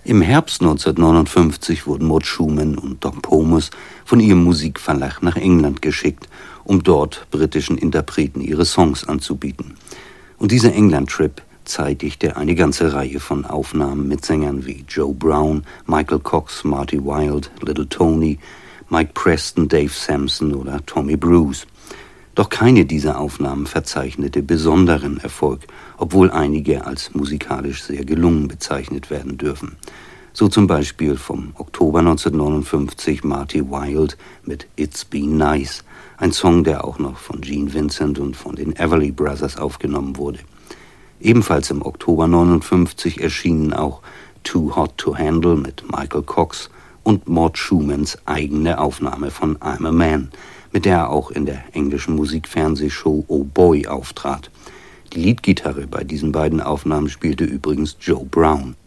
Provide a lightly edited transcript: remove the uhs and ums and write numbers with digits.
Im Herbst 1959 wurden Mort Schumann und Doc Pomus von ihrem Musikverlag nach England geschickt, um dort britischen Interpreten ihre Songs anzubieten. Und dieser England-Trip zeitigte eine ganze Reihe von Aufnahmen mit Sängern wie Joe Brown, Michael Cox, Marty Wilde, Little Tony, Mike Preston, Dave Sampson oder Tommy Bruce. Doch keine dieser Aufnahmen verzeichnete besonderen Erfolg, obwohl einige als musikalisch sehr gelungen bezeichnet werden dürfen. So zum Beispiel vom Oktober 1959 Marty Wilde mit It's Been Nice, ein Song, der auch noch von Gene Vincent und von den Everly Brothers aufgenommen wurde. Ebenfalls im Oktober 1959 erschienen auch Too Hot to Handle mit Michael Cox und Mort Schumanns eigene Aufnahme von I'm a Man, mit der er auch in der englischen Musikfernsehshow Oh Boy auftrat. Die Leadgitarre bei diesen beiden Aufnahmen spielte übrigens Joe Brown.